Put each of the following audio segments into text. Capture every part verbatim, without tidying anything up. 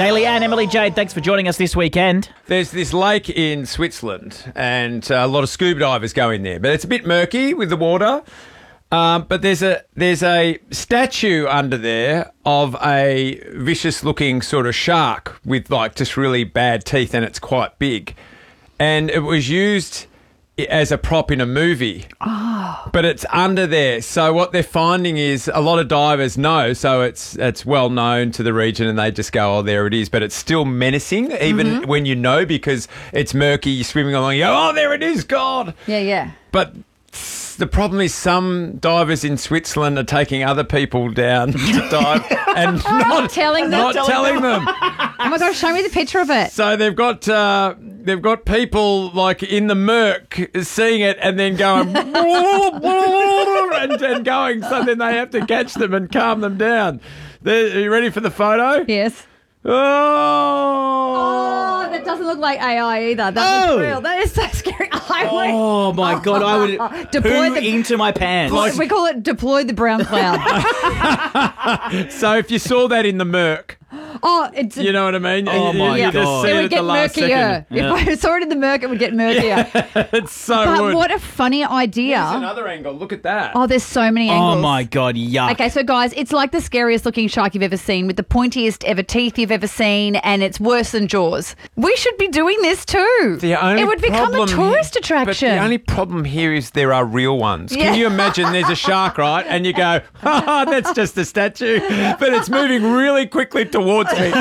Daly and Emily Jade, thanks for joining us this weekend. There's this lake in Switzerland, and uh, a lot of scuba divers go in there, but it's a bit murky with the water. Um, but there's a there's a statue under there of a vicious-looking sort of shark with like just really bad teeth, and it's quite big, and it was used as a prop in a movie. Oh. But it's under there. So what they're finding is a lot of divers know, so it's it's well known to the region, and they just go, oh, there it is. But it's still menacing, even mm-hmm. when you know, because it's murky, you're swimming along, you go, oh, there it is, God. Yeah, yeah. But the problem is some divers in Switzerland are taking other people down to dive and not telling them. Not telling them. Oh my gosh, show me the picture of it. So they've got uh, they've got people like in the murk seeing it and then going and, and going. So then they have to catch them and calm them down. They're, are you ready for the photo? Yes. Oh. Oh, that doesn't look like A I either. That oh. looks real. That is so scary. I oh my God! I would deploy the, into my pants. Like, we call it deploy the brown cloud. So if you saw that in the murk. Oh, it's you know what I mean? Oh you, my you God! Just it would it get murkier. Yeah. If I saw it in the murk, it would get murkier. Yeah, it's so. But wood. what a funny idea! There's another angle. Look at that. Oh, there's so many angles. Oh my God! Yuck. Okay, so guys, it's like the scariest looking shark you've ever seen, with the pointiest ever teeth you've ever seen, and it's worse than Jaws. We should be doing this too. The only it would become a tourist here, attraction. But the only problem here is there are real ones. Yeah. Can you imagine there's a shark, right? And you go, oh, that's just a statue. But it's moving really quickly towards me.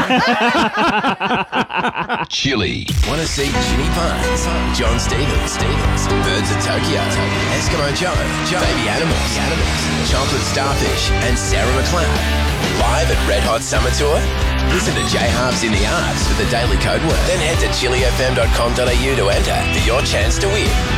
Chili. Want to see Jimmy Pines, John Stevens, Stevens, Birds of Tokyo, Eskimo Joe, Joe, Baby Animals, Animals, Chocolate Starfish, and Sarah McLeod. Live at Red Hot Summer Tour? Listen to J-Halves in the Arts for the daily code word. Then head to chili f m dot com dot a u to enter for your chance to win.